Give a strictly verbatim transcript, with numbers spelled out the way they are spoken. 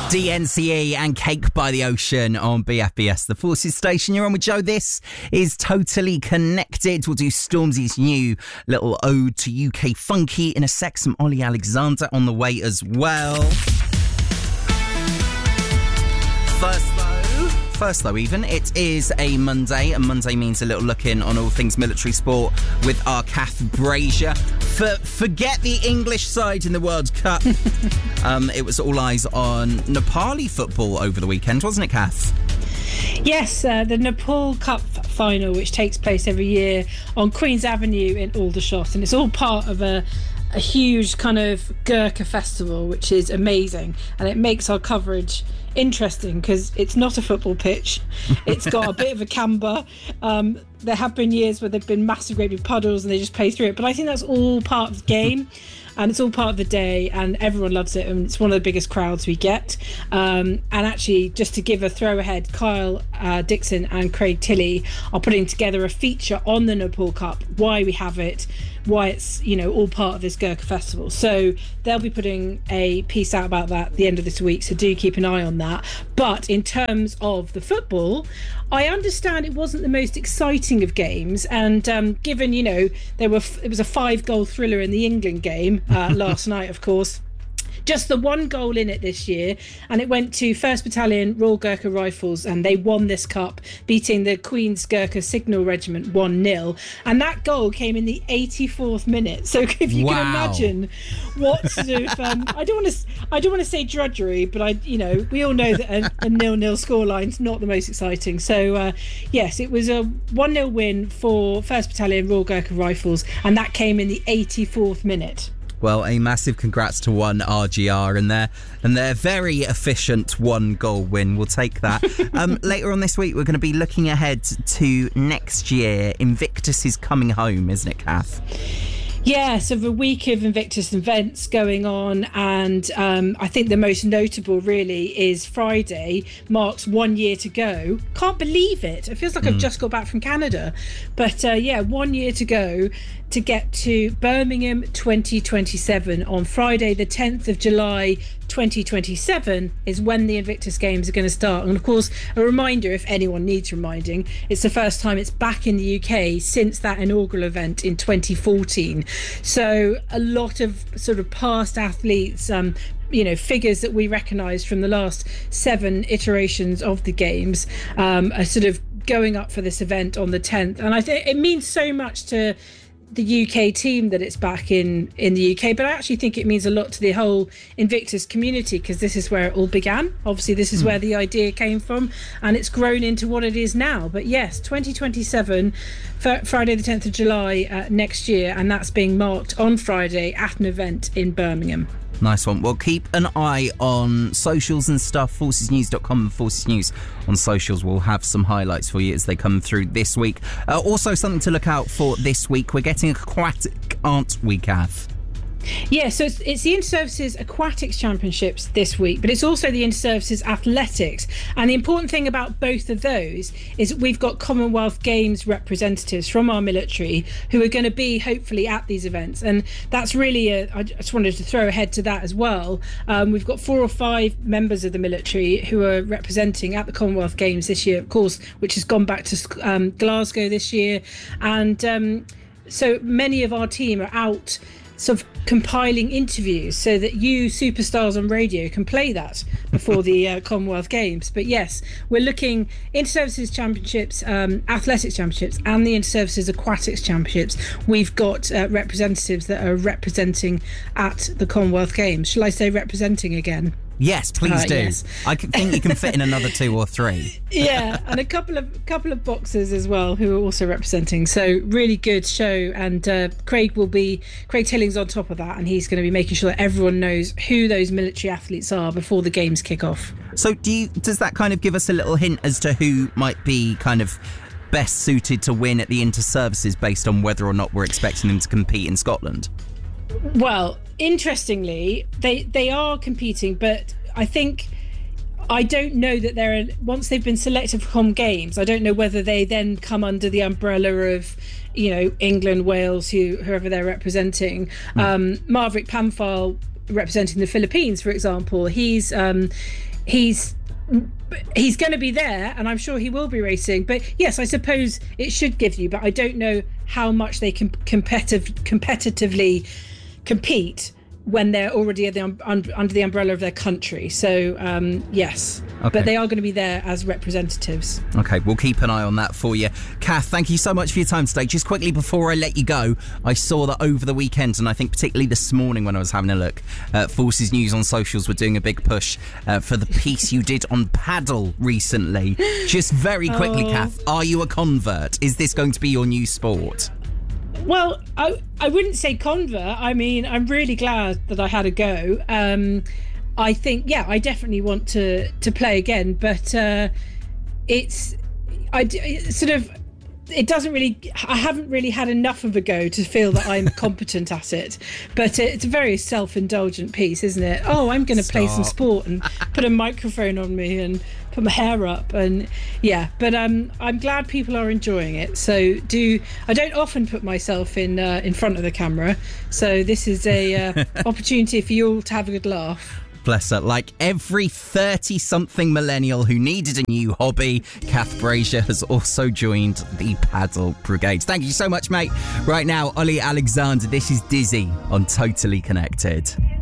D N C E and Cake by the Ocean on B F B S, the Forces station. You're on with Joe. This is Totally Connected. We'll do Stormzy's new little ode to U K funky in a sec. Some Ollie Alexander on the way as well. First though, first though even, it is a Monday, and Monday means a little look in on all things military sport with our Kath Brazier. For, forget the English side in the World Cup. um, it was all eyes on Nepali football over the weekend, wasn't it, Kath? Yes, uh, the Nepal Cup final, which takes place every year on Queen's Avenue in Aldershot, and it's all part of a a huge kind of Gurkha festival, which is amazing, and it makes our coverage interesting because it's not a football pitch. It's got a bit of a camber. Um, there have been years where there've been massive great big puddles and they just play through it, but I think that's all part of the game. And it's all part of the day, and everyone loves it, and it's one of the biggest crowds we get. Um, and actually, just to give a throw ahead, Kyle uh, Dixon and Craig Tilley are putting together a feature on the Nepal Cup, why we have it, why it's, you know, all part of this Gurkha festival. So they'll be putting a piece out about that at the end of this week, so do keep an eye on that. But in terms of the football, I understand it wasn't the most exciting of games, and um, given, you know, there were f- it was a five-goal thriller in the England game uh, last night, of course. Just the one goal in it this year, and it went to first Battalion Royal Gurkha Rifles, and they won this cup, beating the Queen's Gurkha Signal Regiment one nil, and that goal came in the eighty-fourth minute. So if you wow. can imagine what sort of um, I don't want to I don't want to say drudgery, but I you know we all know that a, a nil-nil scoreline's not the most exciting. So uh, yes, it was a one nil win for first Battalion Royal Gurkha Rifles, and that came in the eighty-fourth minute. Well, a massive congrats to one R G R and their and their very efficient one goal win. We'll take that. um, later on this week, we're going to be looking ahead to next year. Invictus is coming home, isn't it, Kath? Yeah, so the week of Invictus events going on, and um, I think the most notable really is Friday marks one year to go. Can't believe it. It feels like mm. I've just got back from Canada. But uh, yeah, one year to go to get to Birmingham twenty twenty-seven on Friday the tenth of July twenty twenty-seven is when the Invictus Games are going to start. And of course, a reminder, if anyone needs reminding, it's the first time it's back in the U K since that inaugural event in twenty fourteen. So a lot of sort of past athletes, um, you know, figures that we recognise from the last seven iterations of the games um, are sort of going up for this event on the tenth. And I think it means so much to the U K team that it's back in in the U K, but I actually think it means a lot to the whole Invictus community, because this is where it all began. Obviously this is mm. where the idea came from, and it's grown into what it is now. But yes, twenty twenty-seven, f- Friday the tenth of July uh, next year, and that's being marked on Friday at an event in Birmingham. Nice one. Well, keep an eye on socials and stuff. forces news dot com and Forces News on socials. We'll have some highlights for you as they come through this week. Uh, also, something to look out for this week. We're getting Aquatic, aren't we, Kath? Yeah, so it's, it's the Interservices Aquatics Championships this week, but it's also the Interservices Athletics. And the important thing about both of those is we've got Commonwealth Games representatives from our military who are going to be hopefully at these events. And that's really, a, I just wanted to throw ahead to that as well. Um, we've got four or five members of the military who are representing at the Commonwealth Games this year, of course, which has gone back to um, Glasgow this year. And um, so many of our team are out sort of compiling interviews so that you superstars on radio can play that before the uh, Commonwealth Games. But yes, we're looking Interservices Championships, um, Athletics Championships, and the Interservices Aquatics Championships. We've got uh, representatives that are representing at the Commonwealth Games. Shall I say representing again? Yes, please uh, do. Yes. I think you can fit in another two or three. Yeah, and a couple of couple of boxers as well who are also representing. So really good show, and uh, Craig will be Craig Tilling's on top of that, and he's going to be making sure that everyone knows who those military athletes are before the games kick off. So do you, does that kind of give us a little hint as to who might be kind of best suited to win at the Inter-Services based on whether or not we're expecting them to compete in Scotland? Well, interestingly, they they are competing, but I think I don't know that they're once they've been selected for Com Games. I don't know whether they then come under the umbrella of, you know, England, Wales, who whoever they're representing. Mm. Um, Maverick Pamphile representing the Philippines, for example, he's um, he's he's going to be there, and I'm sure he will be racing. But yes, I suppose it should give you, but I don't know how much they can competitive competitively compete when they're already at the, um, under the umbrella of their country. So um, yes, okay. But they are going to be there as representatives. Okay, we'll keep an eye on that for you. Kath, thank you so much for your time today. Just quickly before I let you go, I saw that over the weekend, and I think particularly this morning when I was having a look, uh, Forces News on socials were doing a big push uh, for the piece you did on paddle recently. Just very quickly, oh. Kath, are you a convert? Is this going to be your new sport? Well, I I wouldn't say convert. I mean, I'm really glad that I had a go. Um, I think, yeah, I definitely want to to play again, but uh, it's I it's sort of it doesn't really. I haven't really had enough of a go to feel that I'm competent at it. But it's a very self-indulgent piece, isn't it? Oh, I'm going to play some sport and put a microphone on me and put my hair up, and yeah. But um, I'm glad people are enjoying it. So do I don't often put myself in uh, in front of the camera. So this is a uh, opportunity for you all to have a good laugh. Bless her. Like every thirty-something millennial who needed a new hobby, Kath Brazier has also joined the paddle brigade. Thank you so much, mate. Right now, Ollie Alexander, this is Dizzy on Totally Connected.